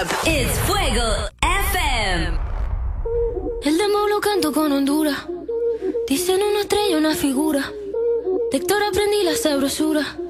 up. It's Fuego FM. El demo lo canto con Honduras. Dicen una estrella, una figura. De Héctor aprendí la sabrosura.